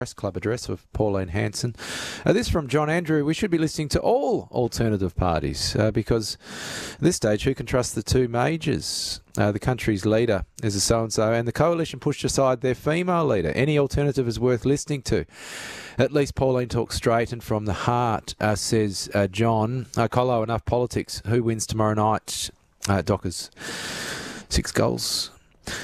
Press Club address of Pauline Hanson. This from John Andrew. We should be listening to all alternative parties because at this stage, who can trust the two majors? The country's leader is a so-and-so, and the coalition pushed aside their female leader. Any alternative is worth listening to. At least Pauline talks straight and from the heart, says John. Colo, enough politics. Who wins tomorrow night? Dockers, 6 goals.